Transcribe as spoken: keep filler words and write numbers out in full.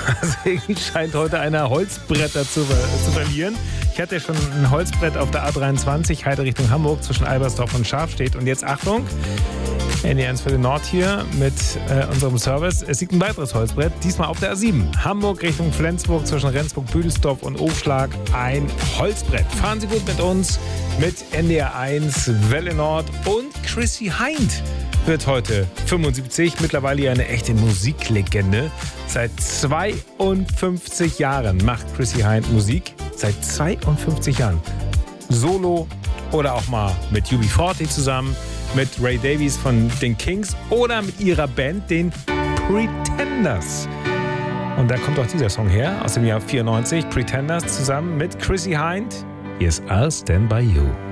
Deswegen scheint heute einer Holzbretter zu, zu verlieren. Ich hatte schon ein Holzbrett auf der A dreiundzwanzig, Heide Richtung Hamburg, zwischen Albersdorf und Schafstedt. Und jetzt Achtung, N D eins für den Nord hier mit äh, unserem Service. Es liegt ein weiteres Holzbrett, diesmal auf der A sieben. Hamburg Richtung Flensburg, zwischen Rendsburg-Büdelsdorf und Aufschlag ein Holzbrett. Fahren Sie gut mit uns, mit N D R eins, Welle Nord und Chrissy Hynde wird heute fünfundsiebzig, mittlerweile ja eine echte Musiklegende. Seit zweiundfünfzig Jahren macht Chrissy Hynde Musik. Seit zweiundfünfzig Jahren. Solo oder auch mal mit U B vierzig zusammen, mit Ray Davies von den Kings oder mit ihrer Band, den Pretenders. Und da kommt auch dieser Song her, aus dem Jahr vierundneunzig. Pretenders zusammen mit Chrissy Hynde. Hier ist I'll Stand By You.